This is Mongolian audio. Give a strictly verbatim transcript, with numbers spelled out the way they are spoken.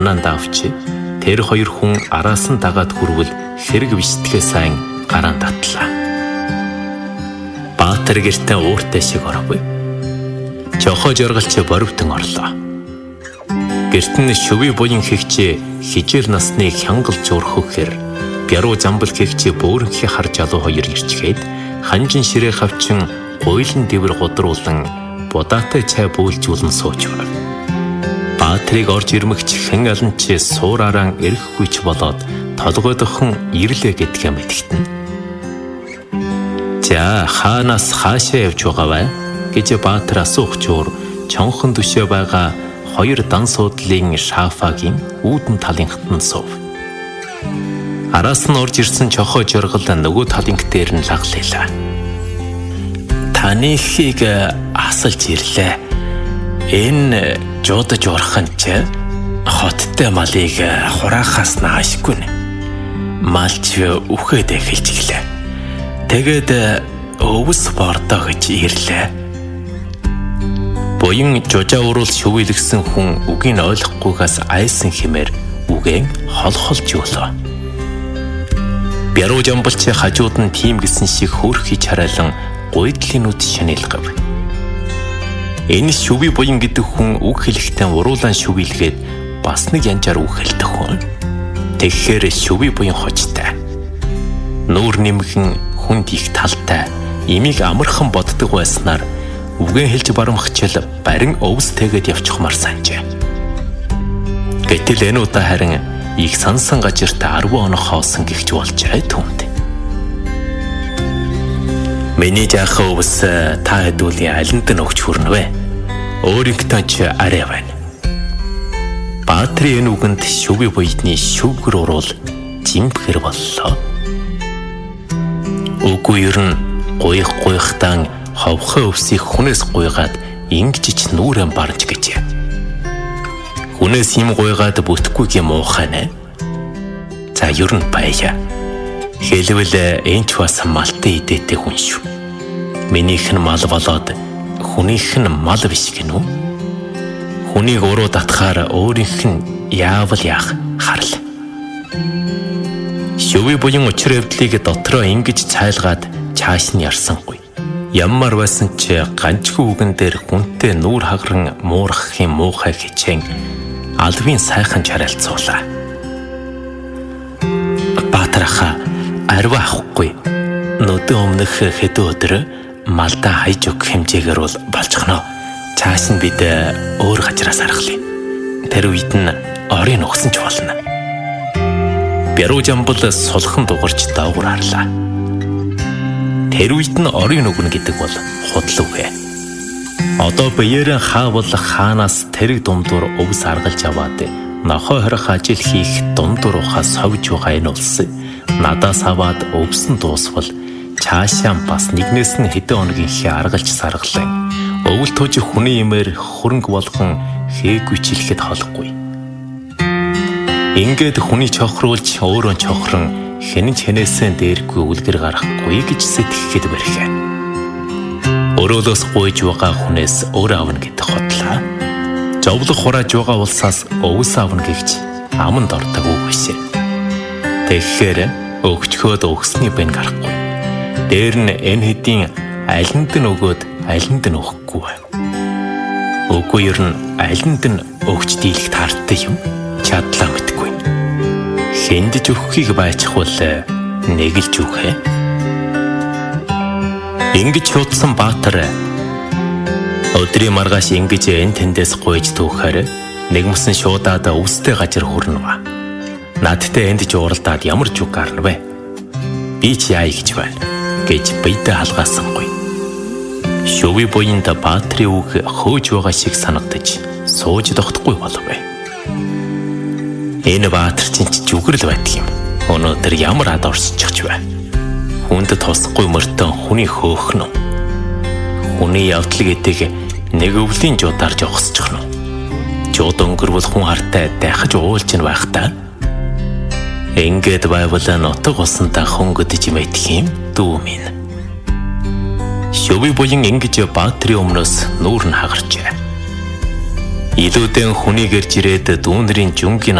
Давч тэр хоёр хүн араас нь дагаад хүрвэл хэрэг биштгэе сайн гараан татлаа. Баатар гэртээ ууртай шиг ороогүй. Жохоо жаргалч боривтон орлоо. Гэрт нь шүви буян хэгчээ хижээл насны хянгалж өрхөхөр бяруу замбал хэгчээ бөөрөнхий хар жалуу хоёр ирчгээд ханжин ширээ хавчин гуйлан дэвэр годруулан будаатай цай бөөлжүүлэн сууж байв. Баатрийг орж ирмэгч хэн аланч суураараа эрэхгүйч болоод толгойдхон ирлээ гэдгээ мэдгтэн. За хаанаас хаашаа явж байгаа вэ гэж Баатар асуух чуур чонхон төшөө байгаа хоёр дан суудлын шафагийн үүдэн талынхад нь суув. Араас нь орж ирсэн чохоо жоргол нөгөө талынх дээр нь лаглайлаа. Таны хийг асалж ирлээ. Энэ жуудаж урхан ч хоттой малыг хураахаас наашгүй нэ. Малч үхээд эхэлж гэлээ. Тэгээд өвс бордоо гэж ирлээ. Буян жужаа уруул шүвэлгсэн хүн үгийг ойлгохгүйгээс айсан хэмээр үгэн холхолж өглөө. Бяруу жамбалч хажууд нь тийм гэсэн шиг хөөрхий чарайлан гойдлын нүд шинэлгэв. Энэ шүви буян гэдэг хүн үг хэлэхдээ уруулан шүвилгээд бас нэг янжаар үг хэлдэг хүн. Тэгэхээр шүви буян хочтой. Нүүр нэмгэн хүнд их талтай, имийг амархан боддог байснаар үгэн хэлж барамхчил барин өвстэйгээд явчихмаар санджээ. Гэтэл энэ удаа харин их сансан гажирт арван оноо хоосон гихч болжээ түнд. Миний жаахан өвс та хэдүүлийн алинд нь өгч хүрнэ вэ? Өөрийнхөө ч арай байна. Баатрийн энэ үгэнд шүви буйдны шүвгэр уруул жимбгэр боллоо. Үгүй ер нь гуйх гуйхтан ховхоо өвсийг хүнээс гуйгаад ингэжч нүүрэн барж гэжээ. Хүнээс юм гуйгаад бүтэхгүй юм уухай нэ. За ер нь баяа. Хэлвэл энэч бас малтай идээтэй хүн шүү. Минийх нь мал болоод хүнийх нь мал биш гинүү. Хүнийг уруу татхаар өөрийнх нь яавал яах харал. Шүви буян учир явдлыг дотроо ингэж цайлгаад чааш нь ярсангүй. Ямар байсан ч ганчгүй үгэн дээр хүнтэй нүүр хагаран муурахын муухай хичээн албын сайхан чарайлцуулаа. Баатарха арва авахгүй. Нүдэн өмнөх хэдэн өдөр малдаа хайж өгөх хэмжээгээр бол болчихно. Цааш нь бид өөр газраас аргалъя. Тэр үед нь орын өгсөн ч болно. Бяруу жамбал сулхан дугарч даавар харлаа. Тэр үед нь орын өгнө гэдэг бол худал үгэ. Одоо биеэрэн хаавал хаанаас тэрэг думдуур өвс аргалж аваад нохой хорих ажил хийх думдуур ухаа совж байгаа энэ улс надаас аваад өвсөн дуусвал цаашаа бас нэгнээс нь хэдэн оногийнхээ аргалж саргалан өвөл тууж хүний имээр хөрөнгө болгон хээгүйчлэхэд холгүй. Ингээд хүний чохруулж өөрөө чохрон хэнэн ч хэнээсээ дээргүй үлгэр гарахгүй гэж сэтгэхэд бэрхэ. Өрөөлөөс гуйж байгаа хүнээс өөр авна гэдэг хотлаа. Зовлох хурааж байгаа улсаас өвс авна гэж аманд ордог үг бишээ. Тэгэхээр өгчхөөд өгсний бэн гарахгүй. Дээр нь энэ хэдийн алинд нь өгөөд алинд нь өгөхгүй. Үгүй ер нь алинд нь өгч дийлэх таартай юм чадлаа мэдгүй. Хэндж өгөхийг байчихвал нэг л ч үхэ. Ингэж хуудсан Баатар өдрийн маргааш ингэж энэ тэндээс гуйж түүхээр нэг мөсөн шуудаад өвстэй гажир хүрнэва. Надтай энд ч уралдаад ямар ч үг гарна вэ? Би ч яа гэж байна гэж бидэ халгаасангүй. Шүви буйнд Баатрийн үг хөөж байгаа шиг санагдаж сууж тогтохгүй болов. Энэ Баатар чинь ч зүгэрл байдаг юм. Өнөөдөр ямар ад орсчих вэ? Хүнд тусахгүй мөртөө хүний хөөхнө. Хүний явдал гэдэг нэг өвлийн жуудаар жогсчих нь. Жууд өнгөрвөл хүн хартай дахиж уулж ин байх та. Ингээд байвал нутаг усандаа хөнгөдөж мэдэх юм дүү минь. Шүви буян ингэж Баатрийн өмнөөс нүүр нь хагарчээ. Илүүдэн хүнийг ирж ирээд дүүнэрийн жүнгийн